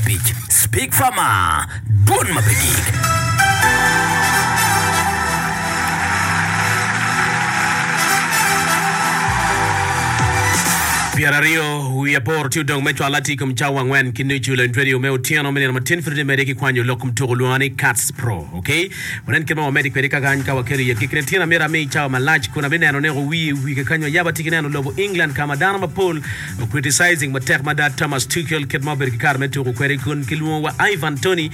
Beach. Speak Farmer, Bon Mapigig. Piarario, we are poor to dong metro alati kum chawangwen kinuchu le radio me otiano me na 10 free mediki kwanyo lokum to luani Cats Pro, okay? When kemo medic pedika ganka wakeri ya kikretina mera me chawa malach kuna bene ano nego we kanyo yaba tikinano lobo England kama dana mapol criticizing matek madat Thomas Tuchel kedma berikar metu kweri kun kilmo wa Ivan Toney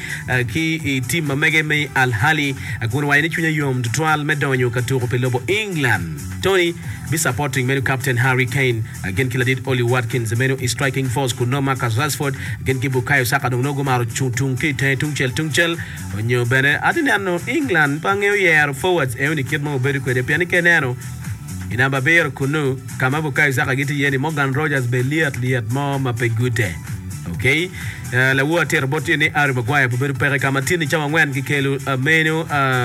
ki team mege me Al Ahly kuna wa inichunya yom tutwal medonyo katuko pe lobo England. Toney be supporting menu captain Harry Kane again kila did Oli Watkins menu is striking force kuno Marcus Rashford again kibukayo saka nogo maro chung kite tungchel onyo bene adinano England pangeo yer forwards euni kidmo beri kwede piani keneno inamba ber kuno kama bukayo saka giti yeni Morgan Rogers liat mo mapegute. Okay, la water boti ni Harry Maguire buberi pere kama tini chama ngwen kikelu menu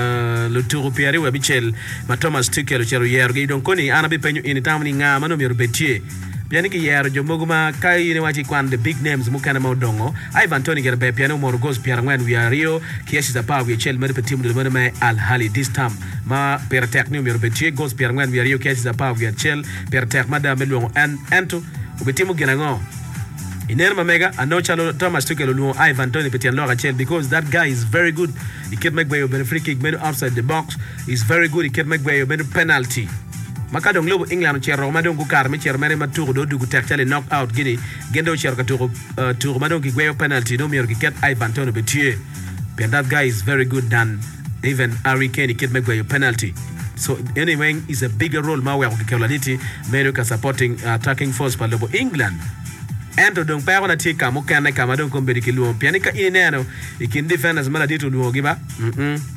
le tour piari wa Michel ma Thomas Tuchel chero yer gi don koni ana bi penyu ini tamni nga mano mi robetie piani ki yer jomoguma kai ni wachi kwan the big names mukana modongo Ivan Toney get be piano moro goes piara ngwen we are Rio kiesi za pa we chel mer petim de me Al Ahly this time ma per technique mi robetie goes piara ngwen we are Rio kiesi za pa we chel per tech madame lo ento ubetimu genango Inerma mega anochalo Thomas Tuchel luo Ivan Toney petian lo Rachel because that guy is very good. He can make way a free kick menu outside the box. He's very good. He can make way a penalty. Makadong lobo England chero madong kukar me chero mere maturo do dugu takchale knock out gini gendo chero katuro turo madong kigweyo penalty no miyor kiket Ivan Toney betie. And that guy is very good than even Harry Kane. He can make way a penalty. So anyway, it's a bigger role mawe kukikolalitي menu ka supporting attacking force pa lobo England. Ento dong pa na tika mo kana kama dong komberi kiluo pianika ineno ikin defenders mala ditu luo giba